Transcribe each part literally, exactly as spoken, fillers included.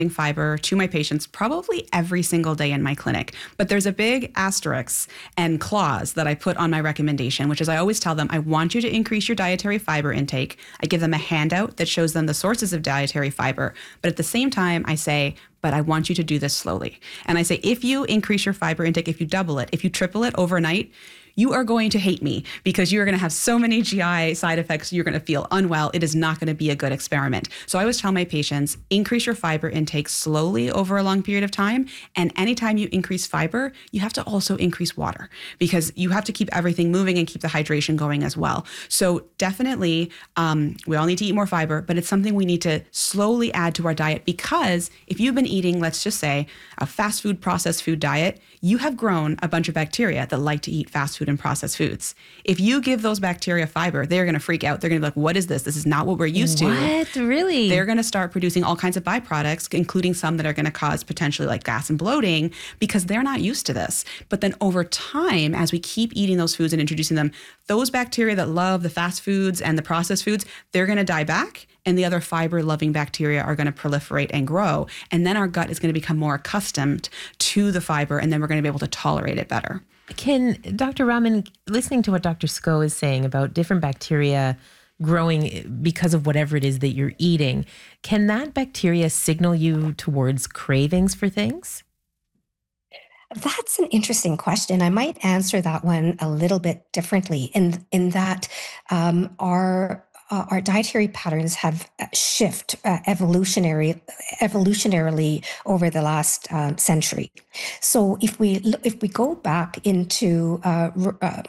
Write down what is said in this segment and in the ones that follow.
fiber to my patients probably every single day in my clinic. But there's a big asterisk and clause that I put on my recommendation, which is I always tell them, I want you to increase your dietary fiber intake. I give them a handout that shows them the sources of dietary fiber. But at the same time, I say, but I want you to do this slowly. And I say, if you increase your fiber intake, if you double it, if you triple it overnight, you are going to hate me because you're going to have so many G I side effects. You're going to feel unwell. It is not going to be a good experiment. So I always tell my patients, increase your fiber intake slowly over a long period of time. And anytime you increase fiber, you have to also increase water because you have to keep everything moving and keep the hydration going as well. So definitely, um, we all need to eat more fiber, but it's something we need to slowly add to our diet because if you've been eating, let's just say, a fast food, processed food diet, you have grown a bunch of bacteria that like to eat fast food and processed foods. If you give those bacteria fiber, they're going to freak out. They're going to be like, what is this? This is not what we're used to. What? Really? They're going to start producing all kinds of byproducts, including some that are going to cause potentially like gas and bloating because they're not used to this. But then over time, as we keep eating those foods and introducing them, those bacteria that love the fast foods and the processed foods, they're going to die back. And the other fiber-loving bacteria are going to proliferate and grow. And then our gut is going to become more accustomed to the fiber, and then we're going to be able to tolerate it better. Can Doctor Raman, listening to what Doctor Sko is saying about different bacteria growing because of whatever it is that you're eating, can that bacteria signal you towards cravings for things? That's an interesting question. I might answer that one a little bit differently in, in that um, our Uh, our dietary patterns have shift uh, evolutionary, evolutionarily over the last um, century. So if we if we go back into uh, uh,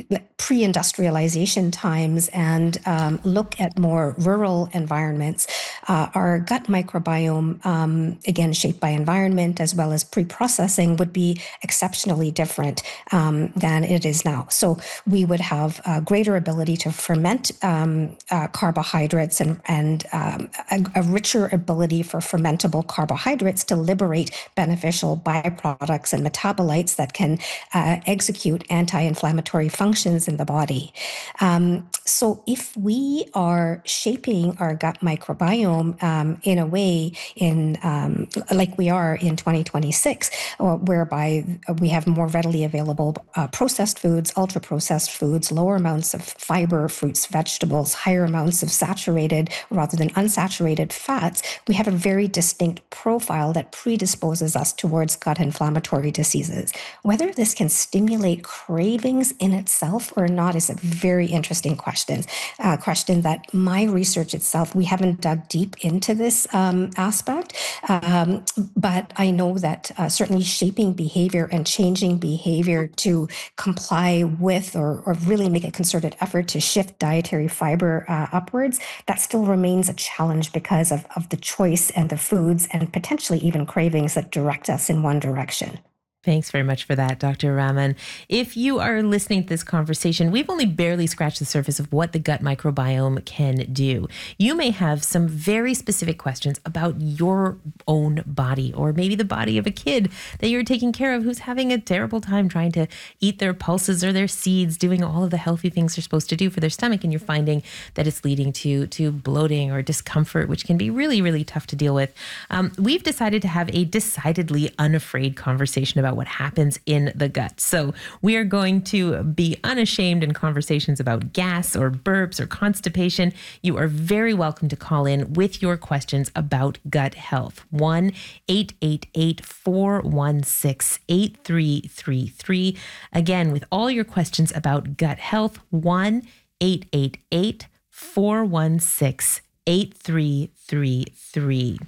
pre-industrialization times and um, look at more rural environments, uh, our gut microbiome, um, again shaped by environment as well as pre-processing, would be exceptionally different um, than it is now. So we would have a greater ability to ferment um, uh, carbohydrates and, and um, a, a richer ability for fermentable carbohydrates to liberate beneficial byproducts and metabolites that can uh, execute anti-inflammatory functions in the body. Um, so if we are shaping our gut microbiome um, in a way in um, like we are in twenty twenty-six, or whereby we have more readily available uh, processed foods, ultra-processed foods, lower amounts of fiber, fruits, vegetables, higher amounts of saturated rather than unsaturated fats, we have a very distinct profile that predisposes us towards gut inflammatory diseases. Whether this can stimulate cravings in itself or not is a very interesting question. Uh, question that my research itself, we haven't dug deep into this um, aspect, um, but I know that uh, certainly shaping behavior and changing behavior to comply with or, or really make a concerted effort to shift dietary fiber uh, upwards, that still remains a challenge because of, of the choice and the foods and potentially even cravings that direct us in one direction. Thanks very much for that, Doctor Raman. If you are listening to this conversation, we've only barely scratched the surface of what the gut microbiome can do. You may have some very specific questions about your own body, or maybe the body of a kid that you're taking care of who's having a terrible time trying to eat their pulses or their seeds, doing all of the healthy things they're supposed to do for their stomach, and you're finding that it's leading to, to bloating or discomfort, which can be really, really tough to deal with. Um, we've decided to have a decidedly unafraid conversation about what happens in the gut. So we are going to be unashamed in conversations about gas or burps or constipation. You are very welcome to call in with your questions about gut health. one eight eight eight, four one six, eight three three three. Again, with all your questions about gut health, one eight eight eight, four one six, eight three three three.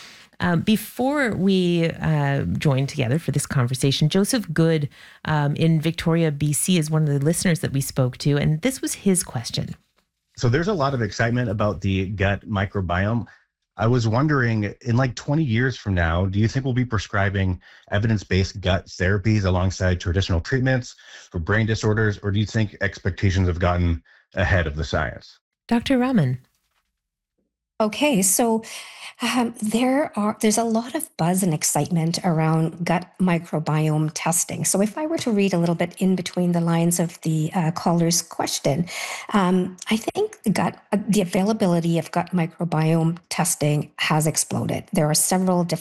Um, before we uh, join together for this conversation, Joseph Good um, in Victoria, B C is one of the listeners that we spoke to, and this was his question. So there's a lot of excitement about the gut microbiome. I was wondering, in like twenty years from now, do you think we'll be prescribing evidence-based gut therapies alongside traditional treatments for brain disorders, or do you think expectations have gotten ahead of the science? Doctor Raman. Okay, so um, there are there's a lot of buzz and excitement around gut microbiome testing. So if I were to read a little bit in between the lines of the uh, caller's question, um, I think the gut uh, the availability of gut microbiome testing has exploded. There are several different